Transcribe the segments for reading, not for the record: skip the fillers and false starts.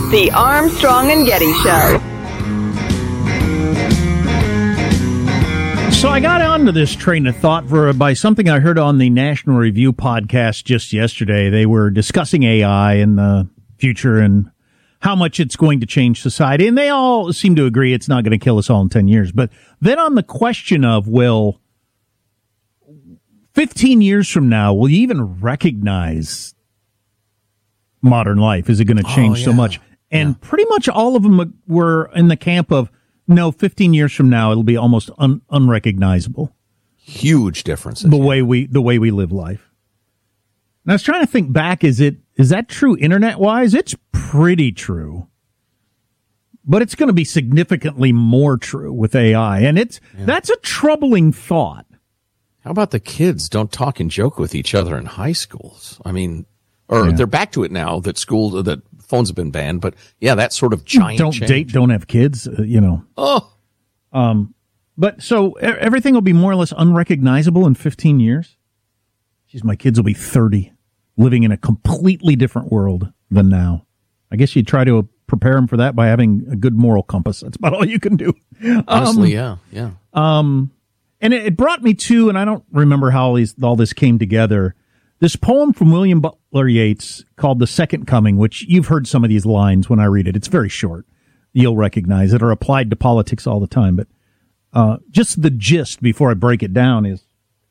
The Armstrong and Getty Show. So I got onto this train of thought by something I heard on the National Review podcast just yesterday. They were discussing AI in the future and how much it's going to change society. And they all seem to agree it's not going to kill us all in 10 years. But then on the question of, 15 years from now, will you even recognize modern life? Is it going to change so much? And pretty much all of them were in the camp of, no, 15 years from now, it'll be almost unrecognizable. Huge differences. The way we live life. And I was trying to think back, is that true internet-wise? It's pretty true. But it's going to be significantly more true with AI. And that's a troubling thought. How about the kids don't talk and joke with each other in high schools? I mean, they're back to it now that phones have been banned, but that sort of giant don't change. Date, don't have kids, But so everything will be more or less unrecognizable in 15 years. Jeez, my kids will be 30, living in a completely different world than now. I guess you try to prepare them for that by having a good moral compass. That's about all you can do. Honestly, yeah. And it brought me to, and I don't remember how all this came together, this poem from William Butler Yeats called The Second Coming, which you've heard some of these lines when I read it. It's very short. You'll recognize it, or applied to politics all the time. But just the gist before I break it down is,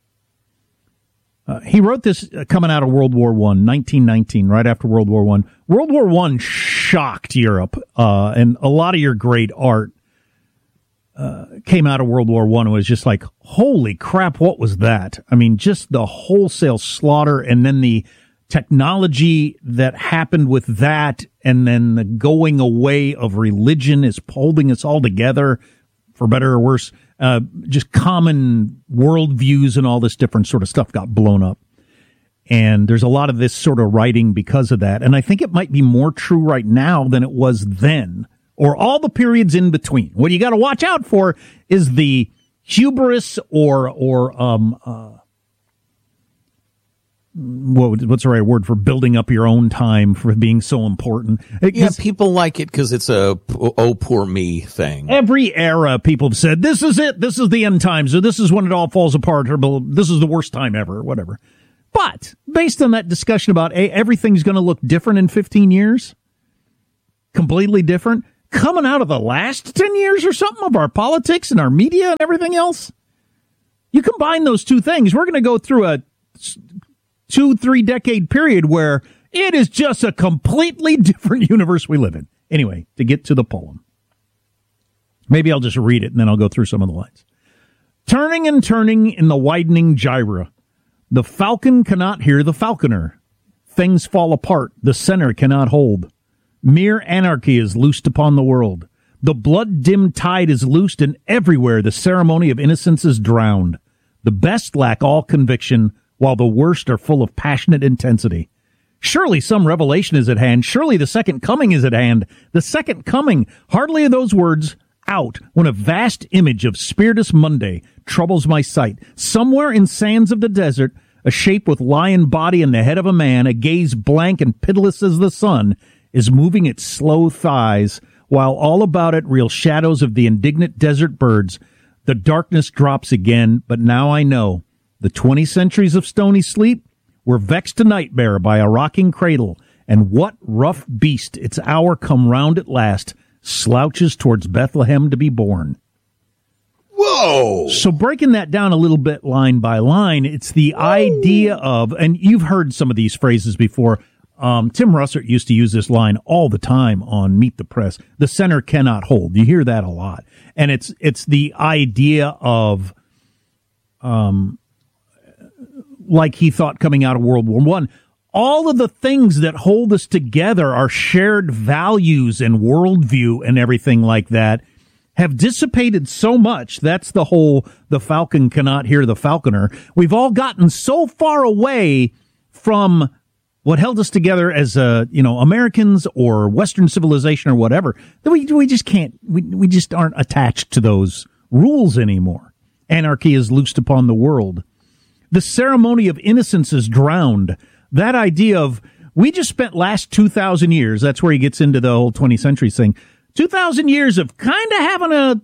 he wrote this coming out of World War I, 1919, right after World War I. World War I shocked Europe, and a lot of your great art came out of World War I. It was just like, holy crap, what was that? I mean, just the wholesale slaughter, and then the technology that happened with that, and then the going away of religion is holding us all together, for better or worse. Just common worldviews and all this different sort of stuff got blown up. And there's a lot of this sort of writing because of that. And I think it might be more true right now than it was then, or all the periods in between. What you got to watch out for is the hubris what's the right word for building up your own time for being so important? People like it because it's a poor me thing. Every era, people have said, this is it, this is the end times, or this is when it all falls apart, or this is the worst time ever, or whatever. But based on that discussion about everything's going to look different in 15 years, completely different, coming out of the last 10 years or something of our politics and our media and everything else, you combine those two things, we're going to go through a 2-3 decade period where it is just a completely different universe we live in. Anyway, to get to the poem. Maybe I'll just read it and then I'll go through some of the lines. Turning and turning in the widening gyra, the falcon cannot hear the falconer. Things fall apart, the center cannot hold. Mere anarchy is loosed upon the world. The blood-dimmed tide is loosed, and everywhere the ceremony of innocence is drowned. The best lack all conviction, while the worst are full of passionate intensity. Surely some revelation is at hand. Surely the second coming is at hand. The second coming. Hardly are those words out when a vast image of Spiritus Mundi troubles my sight. Somewhere in sands of the desert, a shape with lion body and the head of a man, a gaze blank and pitiless as the sun, is moving its slow thighs, while all about it reel shadows of the indignant desert birds. The darkness drops again, but now I know. The 20 centuries of stony sleep were vexed to nightmare by a rocking cradle, and what rough beast, its hour come round at last, slouches towards Bethlehem to be born. Whoa! So breaking that down a little bit line by line, it's the idea of, and you've heard some of these phrases before, Tim Russert used to use this line all the time on Meet the Press. The center cannot hold. You hear that a lot. And it's the idea of, like he thought coming out of World War I, all of the things that hold us together, our shared values and worldview and everything like that, have dissipated so much. That's the whole, the falcon cannot hear the falconer. We've all gotten so far away from what held us together as, Americans or Western civilization or whatever, that we just can't, we just aren't attached to those rules anymore. Anarchy is loosed upon the world. The ceremony of innocence is drowned. That idea of We just spent last 2,000 years. That's where he gets into the whole 20th century thing. 2,000 years of kind of having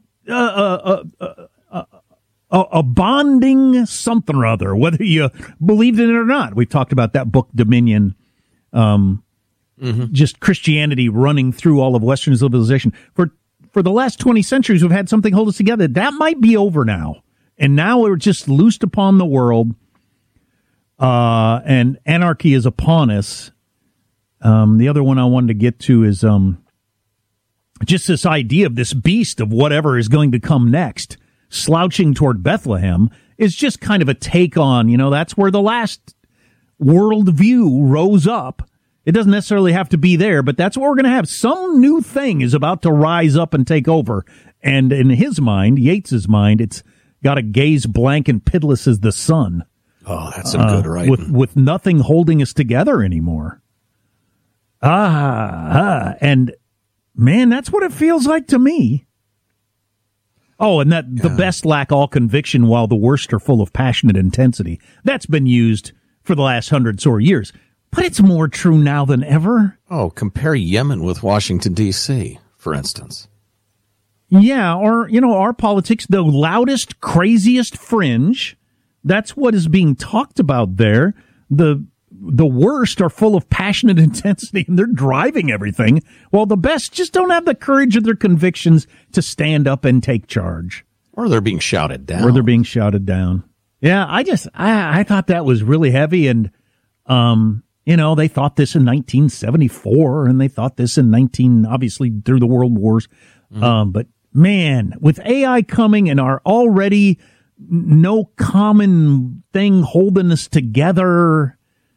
a bonding something or other, whether you believed in it or not. We've talked about that book, Dominion. Just Christianity running through all of Western civilization. For the last 20 centuries, we've had something hold us together. That might be over now. And now we're just loosed upon the world, and anarchy is upon us. The other one I wanted to get to is just this idea of this beast of whatever is going to come next, slouching toward Bethlehem, is just kind of a take on, that's where the last worldview rose up. It doesn't necessarily have to be there, but that's what we're going to have. Some new thing is about to rise up and take over. And in his mind, Yates's mind, it's got a gaze blank and pitiless as the sun. Oh, that's some good writing. With nothing holding us together anymore. And man, that's what it feels like to me. Oh, and that the best lack all conviction while the worst are full of passionate intensity. That's been used for the last hundreds or years. But it's more true now than ever. Oh, compare Yemen with Washington, D.C., for instance. Yeah, or, our politics, the loudest, craziest fringe. That's what is being talked about there. The worst are full of passionate intensity, and they're driving everything, while the best just don't have the courage of their convictions to stand up and take charge. Or they're being shouted down. Yeah, I thought that was really heavy, and they thought this in 1974, and they thought this in obviously through the world wars. But man, with AI coming and our already no common thing holding us together,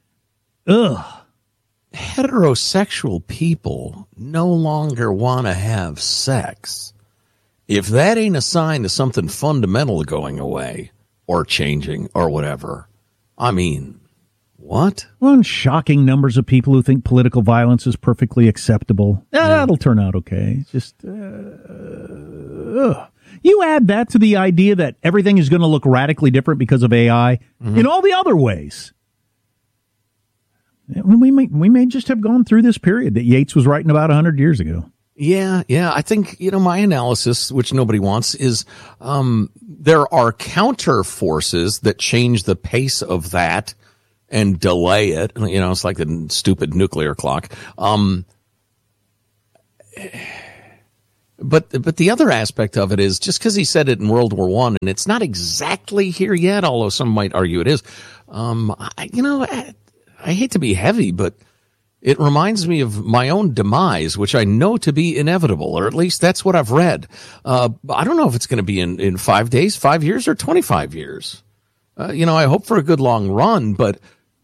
heterosexual people no longer want to have sex. If that ain't a sign of something fundamental going away or changing or whatever, I mean, what? Well, shocking numbers of people who think political violence is perfectly acceptable. That'll turn out okay. Just, you add that to the idea that everything is going to look radically different because of AI in all the other ways. We may just have gone through this period that Yates was writing about 100 years ago. Yeah. I think, my analysis, which nobody wants, is there are counter forces that change the pace of that and delay it. It's like the stupid nuclear clock. But the other aspect of it is, just because he said it in World War I, and it's not exactly here yet, although some might argue it is. I hate to be heavy, but it reminds me of my own demise, which I know to be inevitable, or at least that's what I've read. I don't know if it's going to be in 5 days, 5 years, or 25 years. I hope for a good long run, but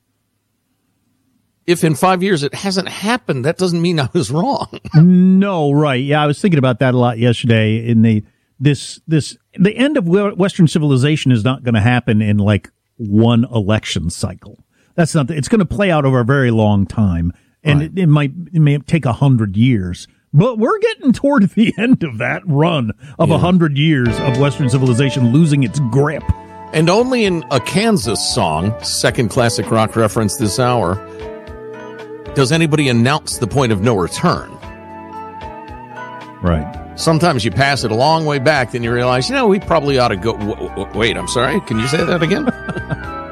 if in 5 years it hasn't happened, that doesn't mean I was wrong. No, right. Yeah, I was thinking about that a lot yesterday. In the end of Western civilization is not going to happen in like one election cycle. That's not. It's going to play out over a very long time, and right. it may take 100 years. But we're getting toward the end of that run of 100 years of Western civilization losing its grip. And only in a Kansas song, second classic rock reference this hour, does anybody announce the point of no return. Right. Sometimes you pass it a long way back, then you realize, we probably ought to go. Wait, I'm sorry. Can you say that again?